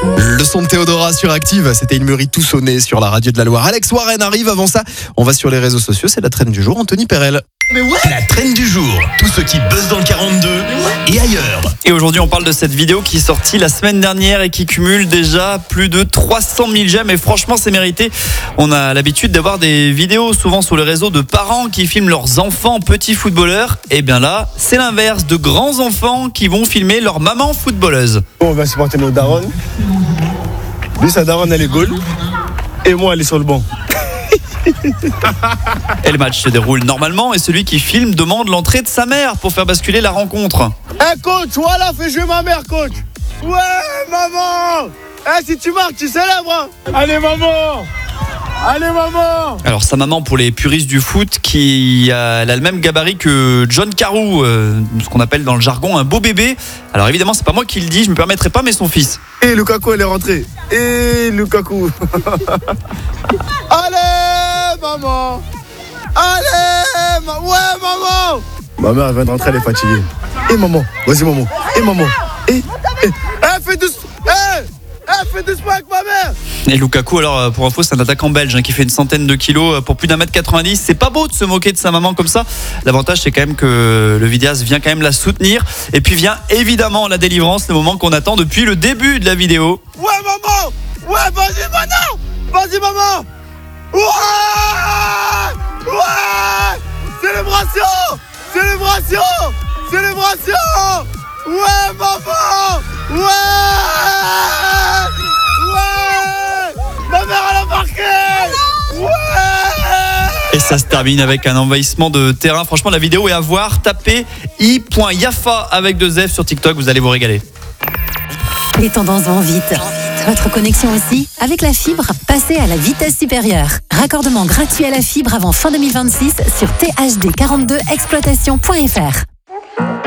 Le son de Théodora sur Active, c'était une mûrie tout sonné sur la radio de la Loire. Alex Warren arrive, avant ça, on va sur les réseaux sociaux, c'est la traîne du jour, Anthony Perel. La traîne du jour, tous ceux qui buzzent dans le 42 et ailleurs. Et aujourd'hui, on parle de cette vidéo qui est sortie la semaine dernière et qui cumule déjà plus de 300 000 j'aime. Et franchement, c'est mérité. On a l'habitude d'avoir des vidéos souvent sur le réseau de parents qui filment leurs enfants petits footballeurs. Et bien là, c'est l'inverse, de grands enfants qui vont filmer leur maman footballeuse. On va supporter nos darons. Lui, sa daronne, elle est goal. Et moi, elle est sur le banc. Et le match se déroule normalement et celui qui filme demande l'entrée de sa mère pour faire basculer la rencontre. Coach, voilà, fais jouer ma mère, coach. Ouais, maman. Si tu marques, tu célèbres, hein. Allez, maman. Allez, maman. Alors sa maman, pour les puristes du foot, elle a le même gabarit que John Carew, ce qu'on appelle dans le jargon un beau bébé. Alors évidemment, c'est pas moi qui le dis, je me permettrai pas, mais son fils. Et Lukaku, elle est rentrée. Et Lukaku. Allez, maman. Allez, ouais, maman. Ma mère, elle vient de rentrer, elle est fatiguée. Et maman, vas-y, maman. Et maman. Fais doucement avec ma mère. Et Lukaku, alors pour info, c'est un attaquant belge qui fait une centaine de kilos pour plus d'1m90. C'est pas beau de se moquer de sa maman comme ça. L'avantage, c'est quand même que le vidéaste vient quand même la soutenir. Et puis vient évidemment la délivrance, le moment qu'on attend depuis le début de la vidéo. Ouais, maman. Ouais, vas-y, maman. Vas-y, maman. Ouais. Célébration. Ouais, maman. Ouais. Ma mère, elle a marqué. Ouais. Et ça se termine avec un envahissement de terrain. Franchement, la vidéo est à voir. Tapez i.yafa avec 2 F sur TikTok, vous allez vous régaler. Les tendances vont vite. Votre connexion aussi? Avec la fibre, passez à la vitesse supérieure. Raccordement gratuit à la fibre avant fin 2026 sur THD42exploitation.fr.